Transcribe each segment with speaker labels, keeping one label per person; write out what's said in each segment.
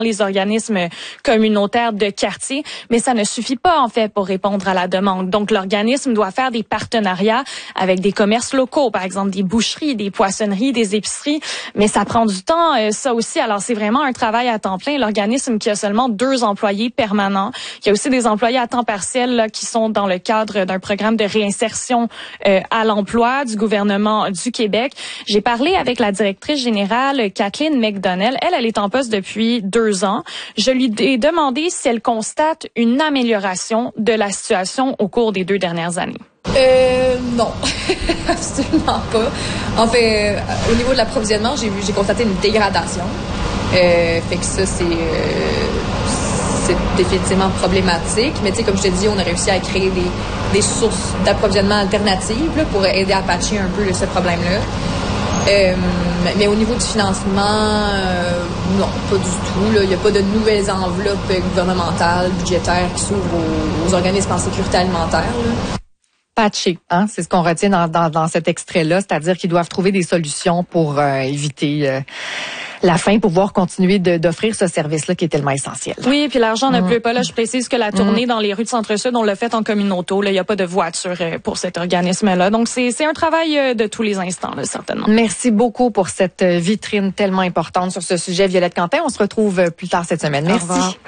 Speaker 1: les organismes communautaires de quartier, mais ça ne suffit pas en fait pour répondre à la demande. Donc l'organisme doit faire des partenariats avec des commerces locaux, par exemple des boucheries, des poissonneries, des épiceries, mais ça prend du temps ça aussi. Alors c'est vraiment un travail à temps plein. L'organisme qui a seulement 2 employés permanents, il y a aussi des employés à temps partiel là, qui sont dans le cadre d'un programme de réinsertion à l'emploi du gouvernement du Québec. J'ai parlé avec la directrice générale Kathleen McDonnell. Elle est en poste depuis 2 ans. Je lui ai demandé si elle constate une amélioration de la situation au cours des 2 dernières années.
Speaker 2: Non, absolument pas. En fait, au niveau de l'approvisionnement, j'ai constaté une dégradation. Fait que ça, c'est définitivement problématique. Mais tu sais, comme je te dis, on a réussi à créer des sources d'approvisionnement alternatives là, pour aider à patcher un peu ce problème-là. Mais au niveau du financement, non, pas du tout. Il n'y a pas de nouvelles enveloppes gouvernementales, budgétaires qui s'ouvrent aux organismes en sécurité alimentaire. Là.
Speaker 3: Patché, hein, c'est ce qu'on retient dans cet extrait-là, c'est-à-dire qu'ils doivent trouver des solutions pour éviter la faim, pour pouvoir continuer d'offrir ce service-là qui est tellement essentiel.
Speaker 1: Oui, puis l'argent ne pleut pas. Là, je précise que la tournée dans les rues de Centre-Sud, on l'a fait en communauto. Là, il n'y a pas de voiture pour cet organisme-là. Donc, c'est un travail de tous les instants, là, certainement.
Speaker 3: Merci beaucoup pour cette vitrine tellement importante sur ce sujet, Violette Quentin. On se retrouve plus tard cette semaine. Merci. Au revoir.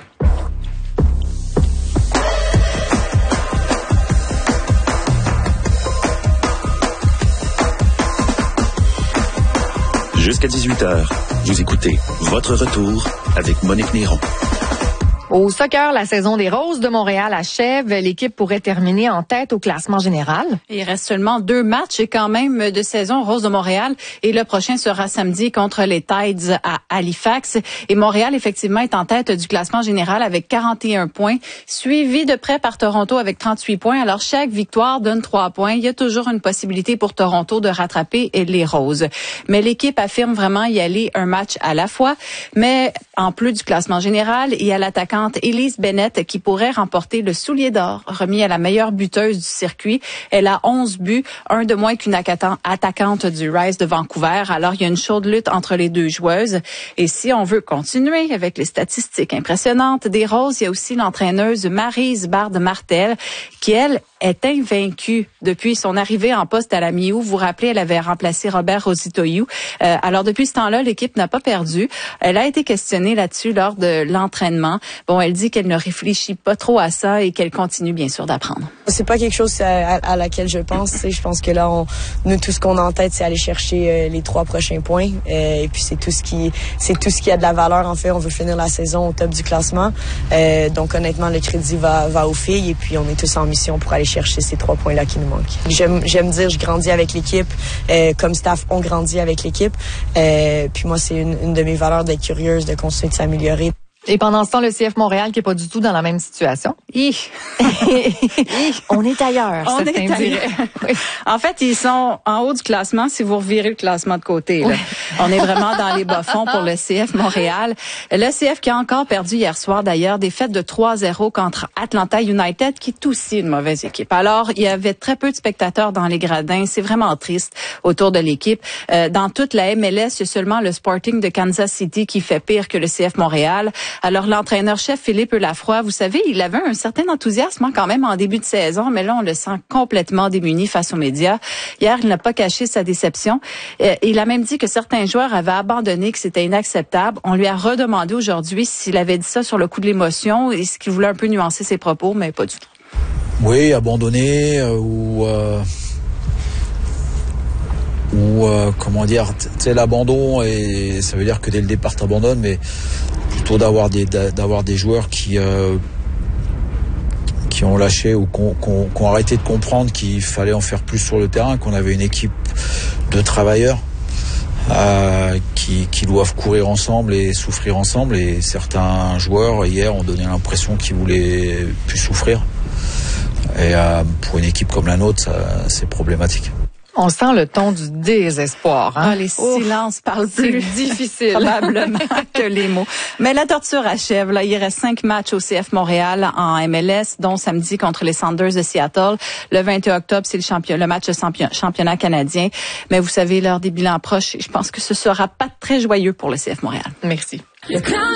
Speaker 4: Jusqu'à 18h, vous écoutez Votre Retour avec Monique Néron.
Speaker 3: Au soccer, la saison des Roses de Montréal achève. L'équipe pourrait terminer en tête au classement général.
Speaker 5: Il reste seulement 2 matchs et quand même de saison Roses de Montréal. Et le prochain sera samedi contre les Tides à Halifax. Et Montréal, effectivement, est en tête du classement général avec 41 points, suivi de près par Toronto avec 38 points. Alors, chaque victoire donne 3 points. Il y a toujours une possibilité pour Toronto de rattraper les Roses. Mais l'équipe affirme vraiment y aller un match à la fois. Mais en plus du classement général, il y a l'attaquante Elise Bennett qui pourrait remporter le soulier d'or remis à la meilleure buteuse du circuit. Elle a 11 buts, un de moins qu'une attaquante du Rise de Vancouver. Alors, il y a une chaude lutte entre les 2 joueuses. Et si on veut continuer avec les statistiques impressionnantes des Roses, il y a aussi l'entraîneuse Maryse Bard-Martel qui, elle, est invaincue depuis son arrivée en poste à la mi-août. Vous vous rappelez, elle avait remplacé Robert Rositoyou. Alors, depuis ce temps-là, l'équipe n'a pas perdu. Elle a été questionnée là-dessus lors de l'entraînement. Bon, elle dit qu'elle ne réfléchit pas trop à ça et qu'elle continue bien sûr d'apprendre.
Speaker 6: C'est pas quelque chose à laquelle je pense. Je pense que là, nous tout ce qu'on a en tête, c'est aller chercher les 3 prochains points. Et puis c'est tout ce qui a de la valeur. En fait, on veut finir la saison au top du classement. Donc honnêtement, le crédit va aux filles et puis on est tous en mission pour aller chercher ces 3 points-là qui nous manquent. J'aime dire, je grandis avec l'équipe. Comme staff, on grandit avec l'équipe. Puis moi, c'est une de mes valeurs d'être curieuse, de continuer de s'améliorer.
Speaker 3: Et pendant ce temps, le CF Montréal qui est pas du tout dans la même situation. On est ailleurs.
Speaker 5: On est ailleurs.
Speaker 3: Oui.
Speaker 5: En fait, ils sont en haut du classement si vous revirez le classement de côté. Là. On est vraiment dans les bas-fonds pour le CF Montréal. Le CF qui a encore perdu hier soir d'ailleurs, défaite de 3-0 contre Atlanta United qui est aussi une mauvaise équipe. Alors, il y avait très peu de spectateurs dans les gradins. C'est vraiment triste autour de l'équipe. Dans toute la MLS, il y a seulement le Sporting de Kansas City qui fait pire que le CF Montréal. Alors, l'entraîneur-chef Philippe Lafroy, vous savez, il avait un certain enthousiasme quand même en début de saison, mais là, on le sent complètement démuni face aux médias. Hier, il n'a pas caché sa déception. Il a même dit que certains joueurs avaient abandonné, que c'était inacceptable. On lui a redemandé aujourd'hui s'il avait dit ça sur le coup de l'émotion et ce qu'il voulait un peu nuancer ses propos, mais pas du tout.
Speaker 7: Oui, abandonné ou comment dire, tu sais, l'abandon, et ça veut dire que dès le départ t'abandonnes, mais plutôt d'avoir des joueurs qui ont lâché ou qui ont arrêté de comprendre qu'il fallait en faire plus sur le terrain, qu'on avait une équipe de travailleurs qui doivent courir ensemble et souffrir ensemble, et certains joueurs hier ont donné l'impression qu'ils voulaient plus souffrir, et pour une équipe comme la nôtre, c'est problématique.
Speaker 3: On sent le ton du désespoir. Hein?
Speaker 5: Les silences parlent plus
Speaker 3: difficile
Speaker 5: probablement que les mots. Mais la torture achève. Là, il reste 5 matchs au CF Montréal en MLS, dont samedi contre les Sounders de Seattle. Le 21 octobre, c'est le match de championnat canadien. Mais vous savez, l'heure des bilans proches, je pense que ce sera pas très joyeux pour le CF Montréal.
Speaker 3: Merci.